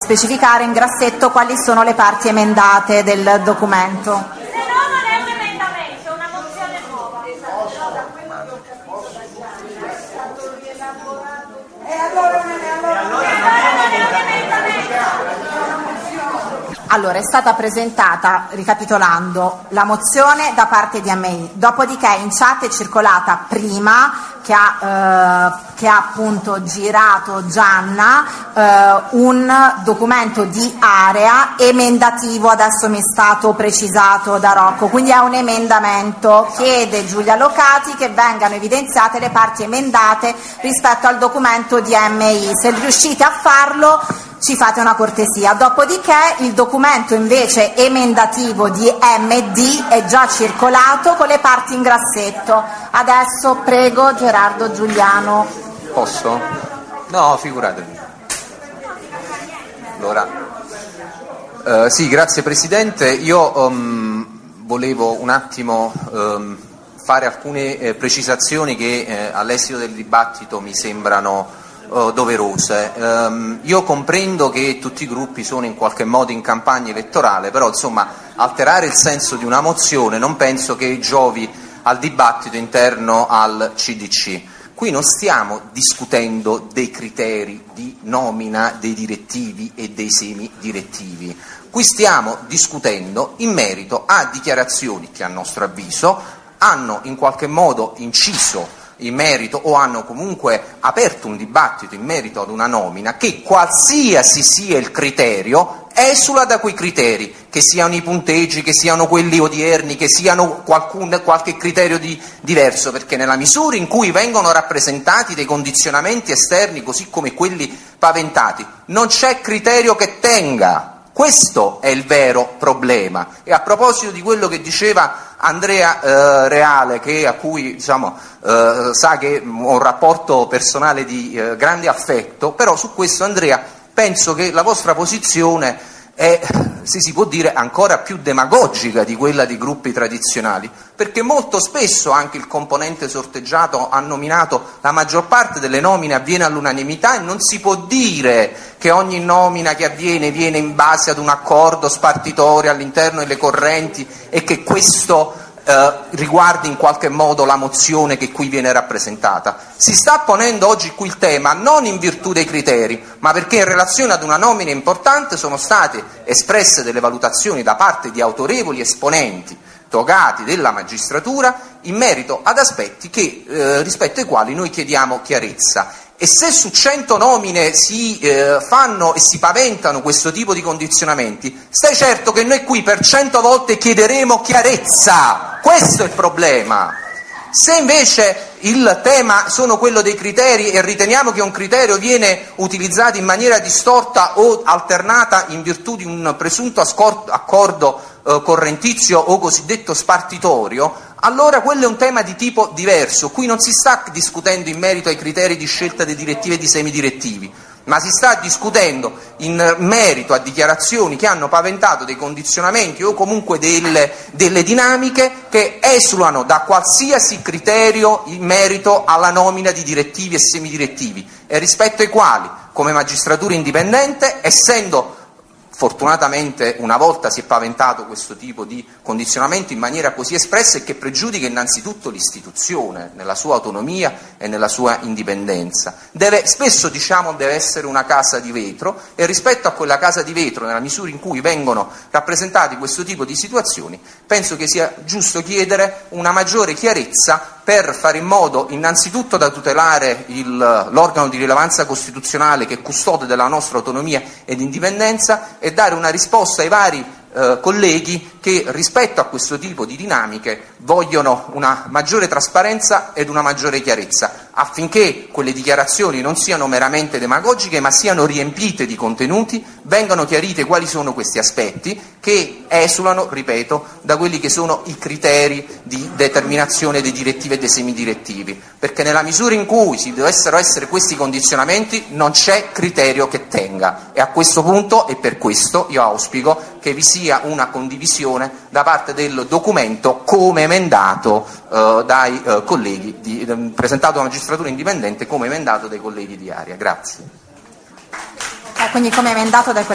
specificare in grassetto quali sono le parti emendate del documento. Se no non è un emendamento, è una mozione nuova. Allora, è stata presentata, ricapitolando, la mozione da parte di AMI, dopodiché in chat è circolata prima, che ha appunto girato Gianna, un documento di area emendativo, adesso mi è stato precisato da Rocco, quindi è un emendamento. Chiede Giulia Locati che vengano evidenziate le parti emendate rispetto al documento di AMI. Se riuscite a farlo ci fate una cortesia. Dopodiché il documento invece emendativo di MD è già circolato con le parti in grassetto. Adesso prego Gerardo Giuliano. Posso? No, figuratevi. Allora, sì, grazie Presidente. Io volevo un attimo fare alcune precisazioni che all'esito del dibattito mi sembrano doverose. Io comprendo che tutti i gruppi sono in qualche modo in campagna elettorale, però insomma alterare il senso di una mozione non penso che giovi al dibattito interno al CDC. Qui non stiamo discutendo dei criteri di nomina dei direttivi e dei semidirettivi, qui stiamo discutendo in merito a dichiarazioni che a nostro avviso hanno in qualche modo inciso in merito o hanno comunque aperto un dibattito in merito ad una nomina che, qualsiasi sia il criterio, esula da quei criteri, che siano i punteggi, che siano quelli odierni, che siano qualche criterio diverso, perché nella misura in cui vengono rappresentati dei condizionamenti esterni così come quelli paventati, non c'è criterio che tenga. Questo è il vero problema. E a proposito di quello che diceva Andrea Reale, a cui diciamo, sa che ho un rapporto personale di grande affetto, però su questo, Andrea, penso che la vostra posizione è, se si può dire, ancora più demagogica di quella di gruppi tradizionali, perché molto spesso anche il componente sorteggiato ha nominato, la maggior parte delle nomine avviene all'unanimità e non si può dire che ogni nomina che avviene viene in base ad un accordo spartitorio all'interno delle correnti e che questo riguardi in qualche modo la mozione che qui viene rappresentata. Si sta ponendo oggi qui il tema non in virtù dei criteri, ma perché in relazione ad una nomina importante sono state espresse delle valutazioni da parte di autorevoli esponenti togati della magistratura in merito ad aspetti rispetto ai quali noi chiediamo chiarezza. E se su 100 nomine si fanno e si paventano questo tipo di condizionamenti, stai certo che noi qui per 100 volte chiederemo chiarezza. Questo è il problema. Se invece il tema sono quello dei criteri e riteniamo che un criterio viene utilizzato in maniera distorta o alternata in virtù di un presunto accordo correntizio o cosiddetto spartitorio, allora quello è un tema di tipo diverso. Qui non si sta discutendo in merito ai criteri di scelta dei direttivi e di semidirettivi, ma si sta discutendo in merito a dichiarazioni che hanno paventato dei condizionamenti o comunque delle dinamiche che esulano da qualsiasi criterio in merito alla nomina di direttivi e semidirettivi e rispetto ai quali, come magistratura indipendente, essendo fortunatamente una volta si è paventato questo tipo di condizionamento in maniera così espressa e che pregiudica innanzitutto l'istituzione nella sua autonomia e nella sua indipendenza. Spesso diciamo deve essere una casa di vetro e rispetto a quella casa di vetro, nella misura in cui vengono rappresentati questo tipo di situazioni, penso che sia giusto chiedere una maggiore chiarezza per fare in modo innanzitutto da tutelare l'organo di rilevanza costituzionale che è custode della nostra autonomia ed indipendenza e dare una risposta ai vari colleghi che rispetto a questo tipo di dinamiche vogliono una maggiore trasparenza ed una maggiore chiarezza affinché quelle dichiarazioni non siano meramente demagogiche ma siano riempite di contenuti, vengano chiarite quali sono questi aspetti che esulano, ripeto, da quelli che sono i criteri di determinazione dei direttivi e dei semidirettivi, perché nella misura in cui ci dovessero essere questi condizionamenti non c'è criterio che tenga e a questo punto e per questo io auspico che vi sia una condivisione da parte del documento come emendato dai colleghi presentato dalla magistratura indipendente come emendato dai colleghi di Area. Grazie. Quindi come emendato dai